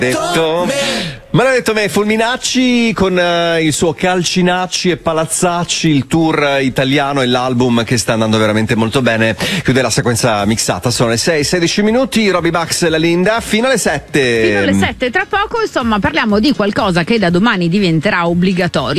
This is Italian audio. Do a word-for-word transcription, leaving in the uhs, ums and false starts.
Detto. Me l'ha detto me, Fulminacci con uh, il suo Calcinacci e Palazzacci, il tour italiano e l'album che sta andando veramente molto bene. Chiude la sequenza mixata, sono le sei e sedici minuti, Roby Bucks e la Linda, fino alle sette. Fino alle sette, tra poco insomma parliamo di qualcosa che da domani diventerà obbligatorio.